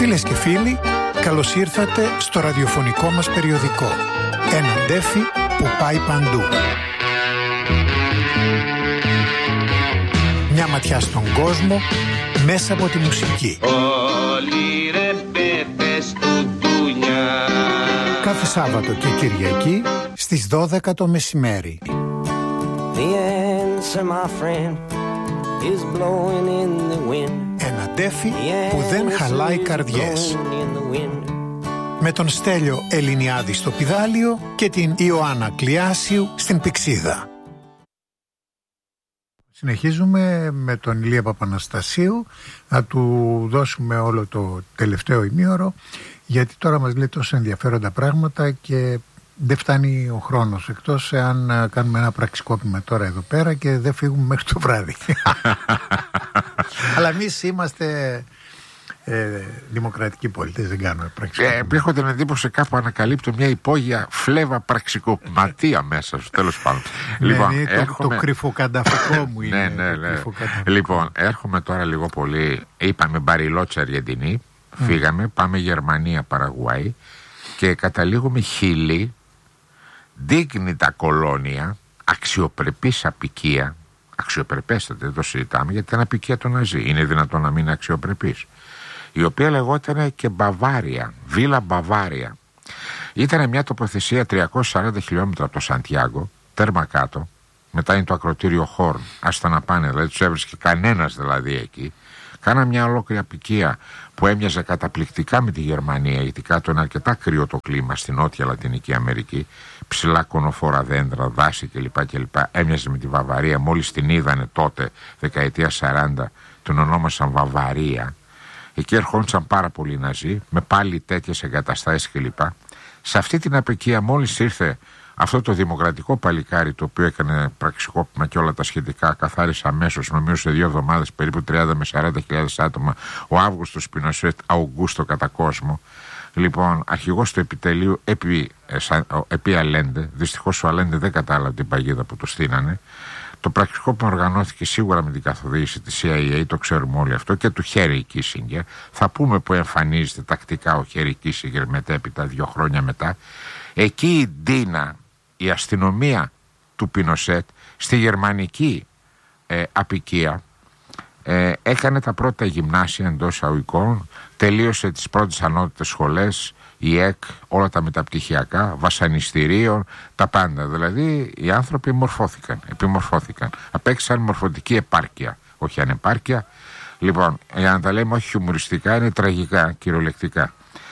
Φίλες και φίλοι, καλώς ήρθατε στο ραδιοφωνικό μας περιοδικό. Ένα ντέφι που πάει παντού. Μια ματιά στον κόσμο μέσα από τη μουσική. Όλοι ρε μπέπες του ντουνιά. Κάθε Σάββατο και Κυριακή στις 12 το μεσημέρι. The answer, my friend, is blowing in the wind. Ένα ντέφι που δεν χαλάει καρδιές. Με τον Στέλιο Ελληνιάδη στο πηδάλιο και την Ιωάννα Κλιάσιου στην πηξίδα. Συνεχίζουμε με τον Ηλία Παπαναστασίου, να του δώσουμε όλο το τελευταίο ημίωρο, γιατί τώρα μας λέει τόσο ενδιαφέροντα πράγματα και δεν φτάνει ο χρόνος, εκτός εάν κάνουμε ένα πραξικόπημα τώρα εδώ πέρα και δεν φύγουμε μέχρι το βράδυ. Αλλά εμείς είμαστε δημοκρατικοί πολίτες, δεν κάνουμε πραξικόπημα. Έχω την εντύπωση κάπου ανακαλύπτω μια υπόγεια φλέβα πραξικοπηματία μέσα στο τέλος πάντων. Λοιπόν, το κρυφοκανταφικό μου είναι. Ναι. Λοιπόν, έρχομαι τώρα λίγο πολύ. Είπαμε Μπαριλότσα Αργεντινή, φύγαμε, πάμε Γερμανία, Παραγουάη και καταλήγουμε Χίλη, δείχνητα κολόνια, αξιοπρεπής απικία. Αξιοπρεπέστατα, δεν το συζητάμε, γιατί ήταν απικία του Ναζί. Είναι δυνατόν να μην είναι αξιοπρεπής? Η οποία λεγόταν και Μπαβάρια, Βίλα Μπαβάρια. Ήταν μια τοποθεσία 340 χιλιόμετρα από το Σαντιάγκο, τέρμα κάτω. Μετά είναι το ακροτήριο Χόρν, άστα να πάνε, δηλαδή τους έβρισκε κανένας δηλαδή εκεί. Κάνα μια ολόκληρη απικία που έμοιαζε καταπληκτικά με τη Γερμανία, γιατί κάτω είναι αρκετά κρύο το κλίμα στην Νότια Λατινική Αμερική. Ψηλά κονοφόρα δέντρα, δάση κλπ. Έμοιαζε με τη Βαβαρία. Μόλις την είδανε τότε, δεκαετία 40, τον ονόμασαν Βαβαρία. Εκεί ερχόντουσαν πάρα πολλοί Ναζί, με πάλι τέτοιες εγκαταστάσεις κλπ. Σε αυτή την απικία, μόλις ήρθε αυτό το δημοκρατικό παλικάρι, το οποίο έκανε πραξικόπημα και όλα τα σχετικά, καθάρισε αμέσως, νομίζω σε 2 εβδομάδες, περίπου 30 με 40.000 άτομα, ο Αύγουστος Πινοσέτ Αουγκούστο κατά κόσμο. Λοιπόν, αρχηγός του επιτελείου επί Αλέντε, δυστυχώς ο Αλέντε δεν κατάλαβε την παγίδα που του στείνανε. Το πραξικόπημα οργανώθηκε σίγουρα με την καθοδήγηση της CIA, το ξέρουμε όλοι αυτό, και του Χέρι Κίσινγκερ. Θα πούμε που εμφανίζεται τακτικά ο Χέρι Κίσινγκερ μετέπειτα, 2 χρόνια μετά. Εκεί η Ντίνα, η αστυνομία του Πινοσέτ, στη γερμανική απικία, έκανε τα πρώτα γυμνάσια εντός εισαγωγικών, τελείωσε τις πρώτες ανώτατες σχολές, η ΕΚ, όλα τα μεταπτυχιακά, βασανιστήριων, τα πάντα. Δηλαδή οι άνθρωποι επιμορφώθηκαν, απέκτησαν μορφωτική επάρκεια, όχι ανεπάρκεια. Λοιπόν, για να τα λέμε όχι χιουμοριστικά, είναι τραγικά, κυριολεκτικά.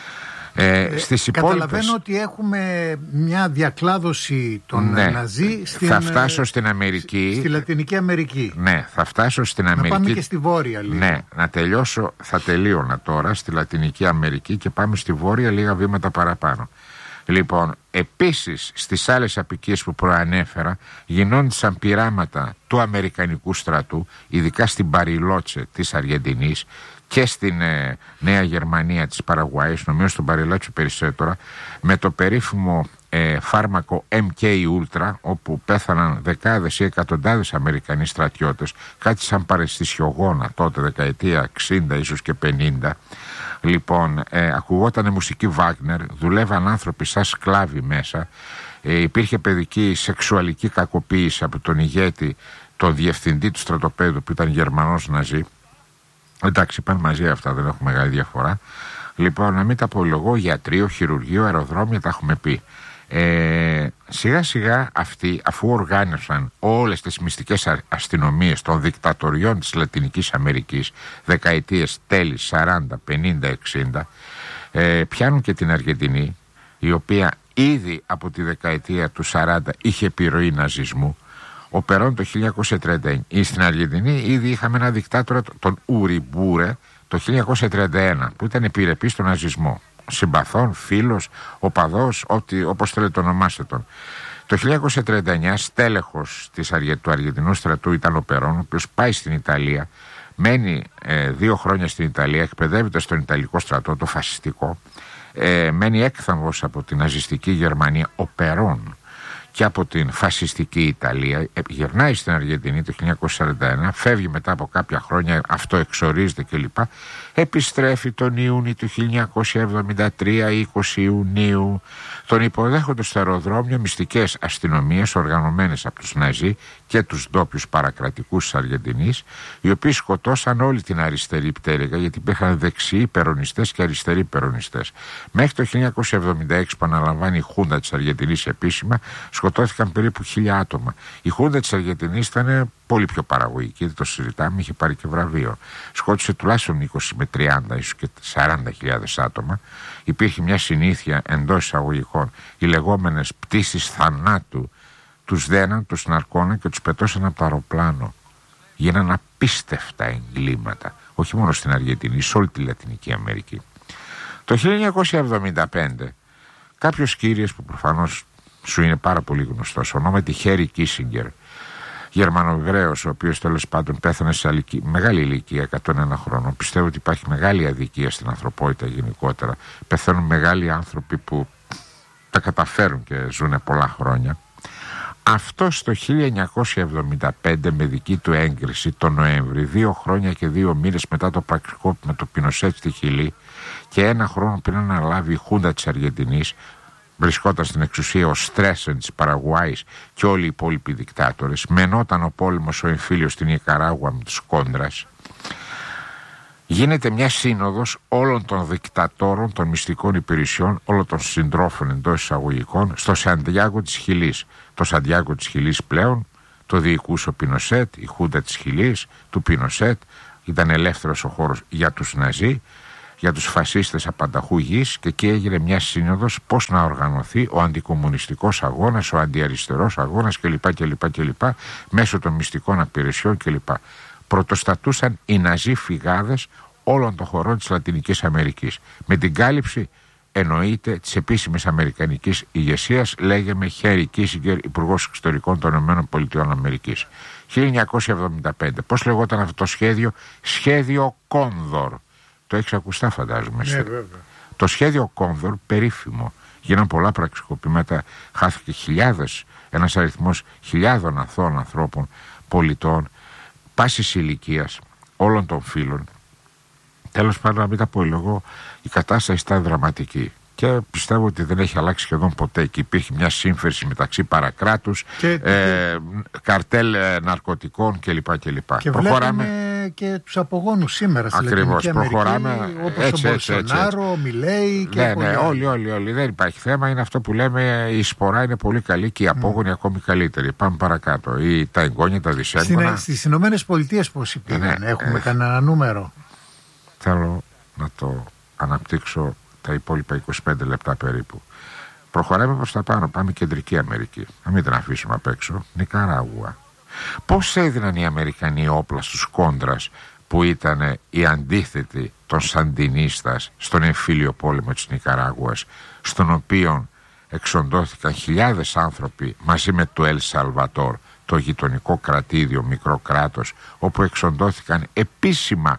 Καταλαβαίνω ότι έχουμε μια διακλάδωση των Ναζί θα φτάσω στην Αμερική, στη Λατινική Αμερική. Ναι, θα φτάσω στην Αμερική. Να πάμε και στη Βόρεια λίγο. Ναι, θα τελείωνα τώρα στη Λατινική Αμερική και πάμε στη Βόρεια λίγα βήματα παραπάνω. Λοιπόν, επίσης στις άλλες απικίες που προανέφερα γινόντουσαν πειράματα του Αμερικανικού στρατού, ειδικά στην Μπαριλότσε της Αργεντινής και στην Νέα Γερμανία της Παραγουάης, νομίζω στον Μπαριλότσο περισσότερα, με το περίφημο φάρμακο MK Ultra, όπου πέθαναν δεκάδες ή εκατοντάδες Αμερικανοί στρατιώτες, κάτι σαν παραισθησιογόνα τότε, δεκαετία 60 ίσως και 50. Λοιπόν, ακουγόταν μουσική Βάγνερ, δουλεύαν άνθρωποι σαν σκλάβοι μέσα, υπήρχε παιδική σεξουαλική κακοποίηση από τον ηγέτη, τον διευθυντή του στρατοπέδου που ήταν Γερμανός Ναζί. Εντάξει, πάνε μαζί αυτά, δεν έχουμε μεγάλη διαφορά. Λοιπόν, να μην τα απολογώ, γιατρείο, χειρουργείο, αεροδρόμια, τα έχουμε πει. Σιγά σιγά αυτοί, αφού οργάνωσαν όλες τις μυστικές αστυνομίες των δικτατοριών της Λατινικής Αμερικής, δεκαετίες τέλη 40, 50, 60, πιάνουν και την Αργεντινή, η οποία ήδη από τη δεκαετία του 40 είχε επιρροή ναζισμού. Ο Περόν το 1939. Στην Αργεντινή ήδη είχαμε ένα δικτάτορα, τον Ουριμπούρε, το 1931, που ήταν επιρρεπής στον ναζισμό. Συμπαθών, φίλος, οπαδός, όπως θέλετε το ονομάστε τον. Το 1939 στέλεχος του Αργεντινού στρατού ήταν ο Περόν, ο οποίος πάει στην Ιταλία, μένει 2 χρόνια στην Ιταλία, εκπαιδεύεται στον Ιταλικό στρατό, το φασιστικό, μένει έκθαμβος από την ναζιστική Γερμανία, ο Περόν. και από την φασιστική Ιταλία, γυρνάει στην Αργεντινή το 1941, φεύγει μετά από κάποια χρόνια, αυτό εξορίζεται κλπ. Επιστρέφει τον Ιούνιο του 1973, 20 Ιουνίου. Τον υποδέχονται στο αεροδρόμιο μυστικές αστυνομίες οργανωμένες από τους Ναζί και τους ντόπιους παρακρατικούς της Αργεντινής, οι οποίοι σκοτώσαν όλη την αριστερή πτέρυγα, γιατί υπήρχαν δεξιοί περονιστές και αριστεροί περονιστές. Μέχρι το 1976, που αναλαμβάνει η Χούντα της Αργεντινής επίσημα, σκοτώθηκαν περίπου 1.000 άτομα. Η Χούντα της Αργεντινής ήταν πολύ πιο παραγωγική, δεν το συζητάμε, είχε πάρει και βραβείο. Σκότωσε τουλάχιστον 20 με 30, ίσως και 40.000 άτομα. Υπήρχε μια συνήθεια εντός εισαγωγικών, οι λεγόμενες πτήσεις θανάτου. Τους δέναν, τους ναρκώναν και τους πετώσαν από το αεροπλάνο. Γίναν απίστευτα εγκλήματα, όχι μόνο στην Αργεντινή, σε όλη τη Λατινική Αμερική. Το 1975, κάποιος κύριος που προφανώς σου είναι πάρα πολύ γνωστός, ονόματι Χέρι Κίσιγκερ, Γερμανοεβραίος, ο οποίος τέλος πάντων πέθανε σε μεγάλη ηλικία, 101 χρόνων. Πιστεύω ότι υπάρχει μεγάλη αδικία στην ανθρωπότητα γενικότερα. Πεθαίνουν μεγάλοι άνθρωποι που τα καταφέρουν και ζουν πολλά χρόνια. Αυτό το 1975, με δική του έγκριση τον Νοέμβρη, 2 χρόνια και 2 μήνες μετά το πραξικόπημα του Πινοσέτ στη Χιλή και 1 χρόνο πριν αναλάβει η Χούντα της Αργεντινής, βρισκόταν στην εξουσία ο Στρέσεν της Παραγουάης και όλοι οι υπόλοιποι δικτάτορες, μενόταν ο πόλεμος ο εμφύλιος στην Νικαράγουα με τους Κόντρας, γίνεται μια σύνοδος όλων των δικτατόρων των μυστικών υπηρεσιών, όλων των συντρόφων εντός εισαγωγικών, στο Σαντιάγκο της Χιλής. Το Σαντιάγκο της Χιλής πλέον το διοικούσε ο Πινοσέτ, η Χούντα της Χιλής του Πινοσέτ, ήταν ελεύθερος ο χώρος για τους Ναζί, για τους φασίστες απανταχού γης, και εκεί έγινε μια σύνοδος πώς να οργανωθεί ο αντικομμουνιστικός αγώνας, ο αντιαριστερός αγώνας κλπ. Μέσω των μυστικών υπηρεσιών κλπ. Πρωτοστατούσαν οι Ναζί φυγάδες όλων των χωρών της Λατινικής Αμερικής. Με την κάλυψη, εννοείται, της επίσημης αμερικανικής ηγεσίας, λέγαμε Χέρι Κίσιγκερ, Υπουργός Εξωτερικών των ΗΠΑ. 1975. Πώς λεγόταν αυτό το σχέδιο? Σχέδιο Κόνδορ. Το έχεις ακουστά, φαντάζομαι. Ναι, βέβαια. Το σχέδιο Κόνδορ, περίφημο. Γίναν πολλά πραξικοπήματα, χάθηκε ένας αριθμός χιλιάδων αθώων ανθρώπων, πολιτών, πάσης ηλικίας, όλων των φύλων. Τέλος πάντων, να μην τα πω λίγο, η κατάσταση ήταν δραματική. Και πιστεύω ότι δεν έχει αλλάξει σχεδόν ποτέ. Και υπήρχε μια σύμφερση μεταξύ παρακράτους, καρτέλ ναρκωτικών κλπ. Και βλέπουμε και τους απογόνους σήμερα στη Λατινική Αμερική, όπως ο Μπολσονάρο, ο Μιλέι και όλοι. Δεν υπάρχει θέμα. Είναι αυτό που λέμε, η σπορά είναι πολύ καλή και οι απόγονοι ακόμη καλύτεροι. Πάμε παρακάτω. Ή τα εγγόνια, τα δυσέγγωνα. Στις Ηνωμένες Πολιτείες πώς υπήρχαν? Έχουμε κανένα νούμερο? Θέλω να το αναπτύξω τα υπόλοιπα 25 λεπτά περίπου. Προχωράμε προς τα πάνω, πάμε Κεντρική Αμερική. Να μην την αφήσουμε απ' έξω. Νικαράγουα. Πώς έδιναν οι Αμερικανοί όπλα στους Κόντρας, που ήταν οι αντίθετοι των Σαντινίστας στον εμφύλιο πόλεμο της Νικαράγουας, στον οποίο εξοντώθηκαν χιλιάδες άνθρωποι μαζί με το Ελ Σαλβατόρ, το γειτονικό κρατήδιο, μικρό κράτος, όπου εξοντώθηκαν επίσημα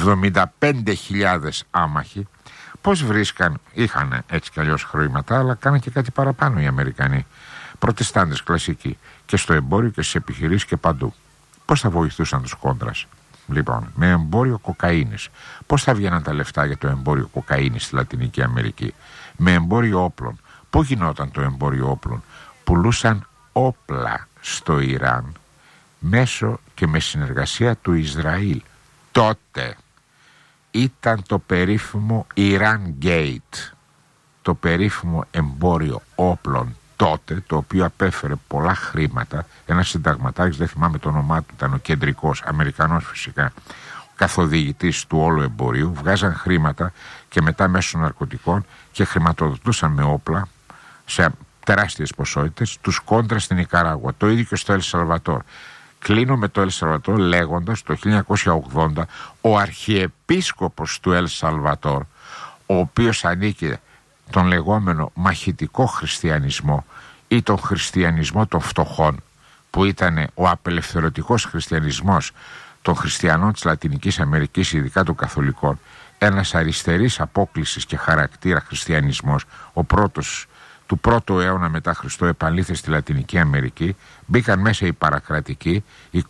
75.000 άμαχοι. Πώς βρίσκαν? Είχαν έτσι κι αλλιώς χρήματα, αλλά κάναν και κάτι παραπάνω οι Αμερικανοί. Προτεστάντες κλασικοί, και στο εμπόριο και στις επιχειρήσεις και παντού. Πώς θα βοηθούσαν τους Κόντρας? Λοιπόν, με εμπόριο κοκαίνης. Πώς θα βγαίναν τα λεφτά για το εμπόριο κοκαίνης στη Λατινική Αμερική? Με εμπόριο όπλων. Πού γινόταν το εμπόριο όπλων? Πουλούσαν όπλα στο Ιράν μέσω και με συνεργασία του Ισραήλ. Τότε ήταν το περίφημο Iran Gate, το περίφημο εμπόριο όπλων τότε, το οποίο απέφερε πολλά χρήματα. Ένας συνταγματάρχης, δεν θυμάμαι το όνομά του, ήταν ο κεντρικός, Αμερικανός φυσικά, ο καθοδηγητής του όλου εμπορίου. Βγάζαν χρήματα και μετά μέσω ναρκωτικών και χρηματοδοτούσαν με όπλα σε τεράστιες ποσότητες τους Κόντρα στην Νικαράγουα. Το ίδιο και στο Ελ Σαλβατόρ. Κλείνω με το Ελ Σαλβατόρ λέγοντας, το 1980 ο αρχιεπίσκοπος του Ελ Σαλβατόρ, ο οποίος ανήκε τον λεγόμενο μαχητικό χριστιανισμό ή τον χριστιανισμό των φτωχών, που ήταν ο απελευθερωτικός χριστιανισμός των χριστιανών της Λατινικής Αμερικής, ειδικά των καθολικών, ένας αριστερής απόκλησης και χαρακτήρα χριστιανισμός, ο πρώτος του 1ου αιώνα μετά Χριστό επανήλθε στη Λατινική Αμερική, μπήκαν μέσα οι παρακρατικοί,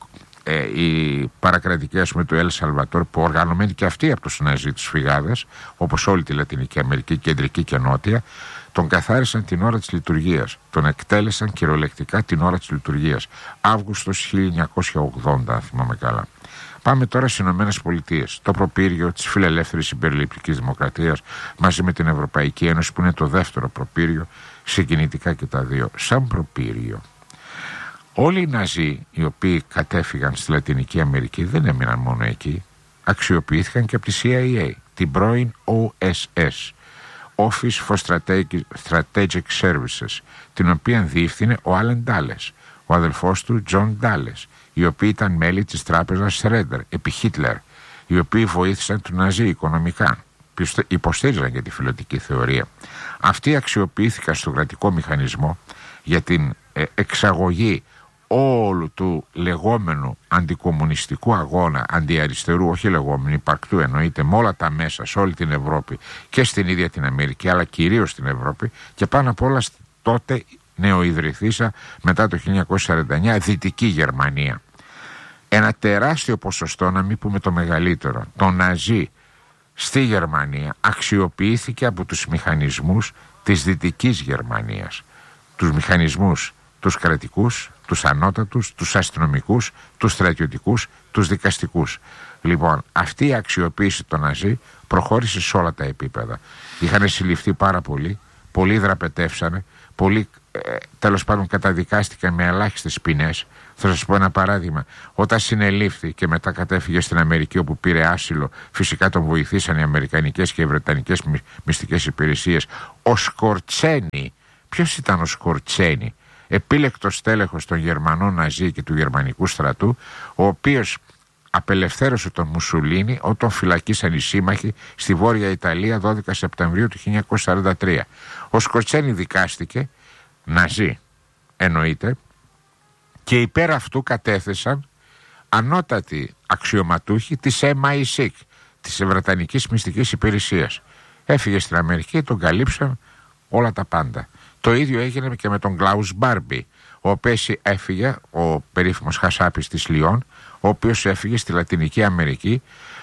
οι παρακρατικοί ας πούμε του Ελ Σαλβατόρ, που οργανωμένοι και αυτοί από τους Ναζί, τους φυγάδες, όπως όλη τη Λατινική Αμερική, κεντρική και νότια, τον καθάρισαν την ώρα της λειτουργίας. Τον εκτέλεσαν κυριολεκτικά την ώρα της λειτουργίας. Αύγουστος 1980, αν θυμάμαι καλά. Πάμε τώρα στις Ηνωμένες Πολιτείες. Το προπύργιο της φιλελεύθερης συμπεριληπτικής δημοκρατίας μαζί με την Ευρωπαϊκή Ένωση, που είναι το δεύτερο προπύργιο, συγκινητικά και τα δύο. Σαν προπύργιο. Όλοι οι Ναζί οι οποίοι κατέφυγαν στη Λατινική Αμερική δεν έμειναν μόνο εκεί. Αξιοποιήθηκαν και από τη CIA, την πρώην OSS, Office for Strategic Services, την οποία διεύθυνε ο Άλεν Ντάλες, ο αδελφός του Τζον Ντάλες, οι οποίοι ήταν μέλη της τράπεζας Σρέντερ επί Χίτλερ, οι οποίοι βοήθησαν του Ναζί οικονομικά, υποστήριζαν και τη φιλωτική θεωρία. Αυτοί αξιοποιήθηκαν στο κρατικό μηχανισμό για την εξαγωγή όλου του λεγόμενου αντικομμουνιστικού αγώνα, αντιαριστερού, όχι λεγόμενου, υπαρκτού εννοείται, με όλα τα μέσα σε όλη την Ευρώπη και στην ίδια την Αμερική, αλλά κυρίως στην Ευρώπη, και πάνω απ' όλα τότε νεοειδρυθήσα μετά το 1949 Δυτική Γερμανία. Ένα τεράστιο ποσοστό, να μην πούμε το μεγαλύτερο, των Ναζί στη Γερμανία αξιοποιήθηκε από τους μηχανισμούς της Δυτικής Γερμανίας. Τους μηχανισμούς τους κρατικούς, τους ανώτατους, τους αστυνομικούς, τους στρατιωτικούς, τους δικαστικούς. Λοιπόν, αυτή η αξιοποίηση των Ναζί προχώρησε σε όλα τα επίπεδα. Είχαν συλληφθεί πάρα πολλοί, πολλοί δραπετεύσανε, πολλοί τέλος πάντων καταδικάστηκαν με ελάχιστες ποινές. Θα σας πω ένα παράδειγμα. Όταν συνελήφθη και μετά κατέφυγε στην Αμερική, όπου πήρε άσυλο, φυσικά τον βοηθήσαν οι αμερικανικές και οι βρετανικές μυστικές υπηρεσίες. Ο Σκορτσένι, ποιος ήταν ο Σκορτσένι? Επίλεκτος τέλεχος των Γερμανών Ναζί και του γερμανικού στρατού, ο οποίος απελευθέρωσε τον Μουσουλίνι όταν φυλακίσαν οι σύμμαχοι στη Βόρεια Ιταλία 12 Σεπτεμβρίου του 1943. Ο Σκορτσένι δικάστηκε, Ναζί εννοείται, και υπέρ αυτού κατέθεσαν ανώτατοι αξιωματούχοι της MI6, της Βρετανικής Μυστικής Υπηρεσίας. Έφυγε στην Αμερική, τον καλύψαν όλα τα πάντα. Το ίδιο έγινε και με τον Κλάους Μπάρμπι, ο οποίος έφυγε, ο περίφημος Χασάπης της Λιόν, ο οποίος έφυγε στη Λατινική Αμερική,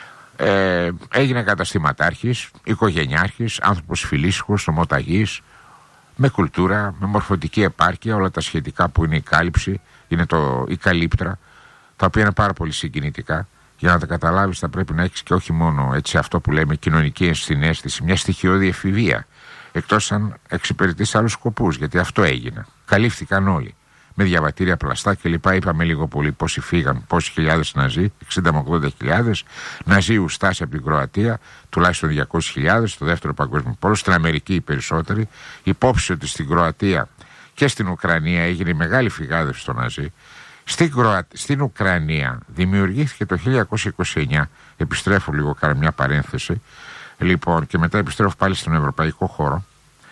έγινε καταστηματάρχης, οικογενειάρχης, άνθρωπος φιλήσυχος, νομοταγής, με κουλτούρα, με μορφωτική επάρκεια, όλα τα σχετικά που είναι η κάλυψη, είναι η καλύπτρα, τα οποία είναι πάρα πολύ συγκινητικά. Για να τα καταλάβεις θα πρέπει να έχεις και όχι μόνο έτσι αυτό που λέμε κοινωνική ενσυναίσθηση, μια στοιχειώδη εφηβεία, εκτός αν εξυπηρετείς άλλους σκοπούς, γιατί αυτό έγινε. Καλύφθηκαν όλοι. Με διαβατήρια πλαστά κλπ. Είπαμε λίγο πολύ πόσοι φύγαν, πόσοι χιλιάδες Ναζί, 60 με 80.000. Ναζί ουστάσει από την Κροατία, τουλάχιστον 200.000, στο δεύτερο παγκόσμιο πόλεμο, στην Αμερική οι περισσότεροι. Υπόψη ότι στην Κροατία και στην Ουκρανία έγινε μεγάλη φυγάδευση των Ναζί. Στην Ουκρανία δημιουργήθηκε το 1929, επιστρέφω λίγο, κάνω μια παρένθεση, λοιπόν, και μετά επιστρέφω πάλι στον ευρωπαϊκό χώρο.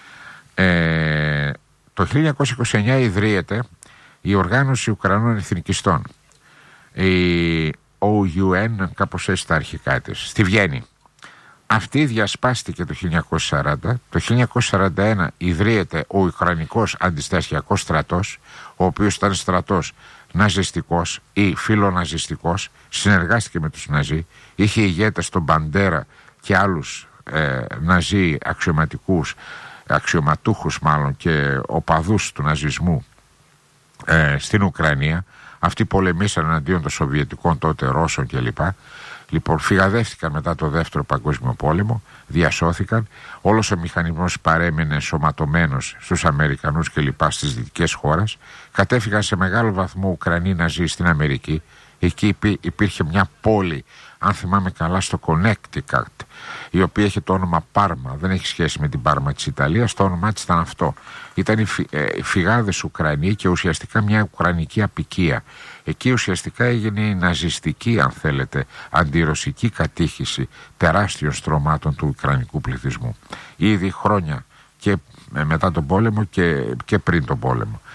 Το 1929 ιδρύεται η Οργάνωση Ουκρανών Εθνικιστών, η OUN, κάπως έτσι τα αρχικά της, στη Βιέννη. Αυτή διασπάστηκε το 1940. Το 1941 ιδρύεται ο Ουκρανικός Αντιστασιακός Στρατός, ο οποίος ήταν στρατός ναζιστικός ή φιλοναζιστικός, συνεργάστηκε με τους Ναζί, είχε ηγέτες τον Μπαντέρα και άλλους Ναζί αξιωματούχους μάλλον και οπαδούς του ναζισμού στην Ουκρανία. Αυτοί πολεμήσαν εναντίον των Σοβιετικών τότε, Ρώσων κλπ. Λοιπόν, φυγαδεύτηκαν μετά το δεύτερο παγκόσμιο πόλεμο, διασώθηκαν, όλος ο μηχανισμός παρέμεινε σωματωμένος στους Αμερικανούς κλπ. Στις δυτικές χώρες, κατέφυγαν σε μεγάλο βαθμό Ουκρανοί Ναζί στην Αμερική. Εκεί υπήρχε μια πόλη, αν θυμάμαι καλά, στο Connecticut, η οποία έχει το όνομα Πάρμα, δεν έχει σχέση με την Πάρμα της Ιταλίας, το όνομά της ήταν αυτό. Ήταν οι φυγάδες Ουκρανοί και ουσιαστικά μια ουκρανική αποικία. Εκεί ουσιαστικά έγινε η ναζιστική, αν θέλετε, αντιρωσική κατήχηση τεράστιων στρωμάτων του ουκρανικού πληθυσμού. Ήδη χρόνια και μετά τον πόλεμο και πριν τον πόλεμο.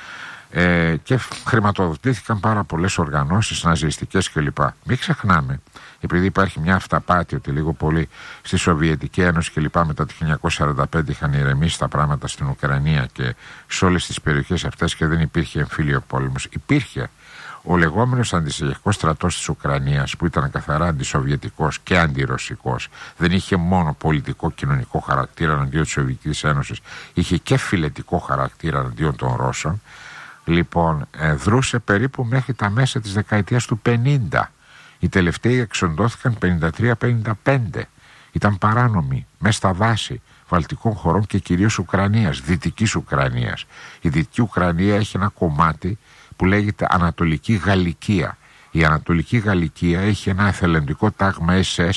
και χρηματοδοτήθηκαν πάρα πολλές οργανώσεις ναζιστικές κλπ. Μην ξεχνάμε, επειδή υπάρχει μια αυταπάτη ότι λίγο πολύ στη Σοβιετική Ένωση κλπ. Μετά το 1945 είχαν ηρεμήσει τα πράγματα στην Ουκρανία και σε όλες τις περιοχές αυτές και δεν υπήρχε εμφύλιο πόλεμος. Υπήρχε ο λεγόμενος αντισοβιετικός στρατός της Ουκρανίας, που ήταν καθαρά αντισοβιετικός και αντιρωσικός. Δεν είχε μόνο πολιτικό κοινωνικό χαρακτήρα εναντίον της Σοβιετικής Ένωσης, είχε και φιλετικό χαρακτήρα εναντίον των Ρώσων. Λοιπόν, δρούσε περίπου μέχρι τα μέσα της δεκαετίας του 50. Οι τελευταίοι εξοντώθηκαν 53-55. Ήταν παράνομοι μέσα στα δάση βαλτικών χωρών και κυρίως Ουκρανίας, Δυτικής Ουκρανίας. Η Δυτική Ουκρανία έχει ένα κομμάτι που λέγεται Ανατολική Γαλλικία. Η Ανατολική Γαλλικία έχει ένα εθελοντικό τάγμα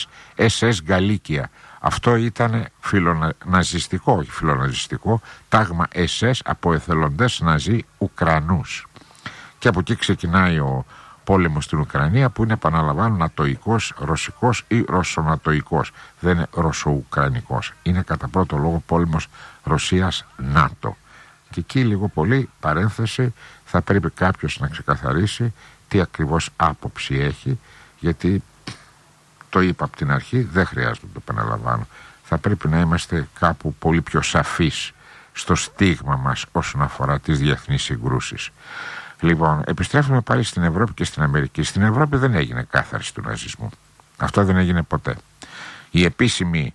SS Γαλλικία. Αυτό ήταν φιλοναζιστικό, όχι φιλοναζιστικό, τάγμα SS από εθελοντές ναζί Ουκρανούς. Και από εκεί ξεκινάει ο πόλεμος στην Ουκρανία, που είναι, επαναλαμβάνω, νατοϊκός, ρωσικός ή ρωσονατοϊκός. Δεν είναι ρωσοουκρανικός. Είναι κατά πρώτο λόγο πόλεμος Ρωσίας-ΝΑΤΟ. Και εκεί λίγο πολύ, παρένθεση, θα πρέπει κάποιος να ξεκαθαρίσει τι ακριβώς άποψη έχει, γιατί το είπα από την αρχή, δεν χρειάζεται να το επαναλαμβάνω. Θα πρέπει να είμαστε κάπου πολύ πιο σαφείς στο στίγμα μας όσον αφορά τις διεθνείς συγκρούσεις. Λοιπόν, επιστρέφουμε πάλι στην Ευρώπη και στην Αμερική. Στην Ευρώπη δεν έγινε κάθαρση του ναζισμού. Αυτό δεν έγινε ποτέ. Η επίσημη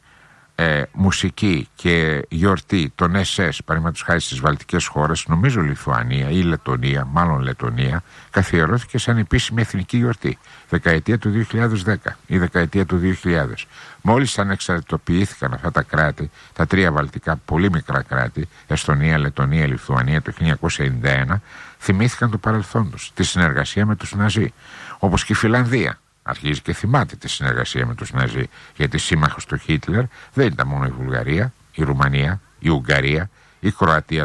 μουσική και γιορτή των SS, παραδείγματος χάρη στις βαλτικές χώρες, νομίζω Λιθουανία ή Λετονία, μάλλον Λετονία, καθιερώθηκε σαν επίσημη εθνική γιορτή δεκαετία του 2010 ή δεκαετία του 2000. Μόλις ανεξαρτητοποιήθηκαν αυτά τα κράτη, τα τρία βαλτικά πολύ μικρά κράτη, Εστονία, Λετονία, Λιθουανία, το 1991, θυμήθηκαν το παρελθόν τους, τη συνεργασία με τους Ναζί. Όπως και η Φιλανδία αρχίζει και θυμάται τη συνεργασία με τους Ναζί, γιατί σύμμαχος του Χίτλερ δεν ήταν μόνο η Βουλγαρία, η Ρουμανία, η Ουγγαρία, η Κροατία,